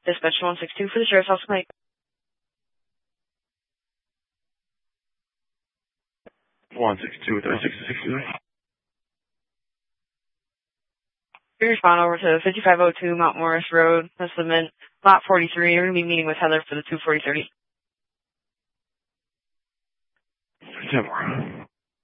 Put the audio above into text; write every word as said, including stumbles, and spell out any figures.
Dispatch one six two for the Sheriff's Office, mate. one six two, thirty-six to sixty-three. We respond over to fifty-five oh two Mount Morris Road, that's the min, lot forty-three. We're going to be meeting with Heather for the two forty thirty. ten more.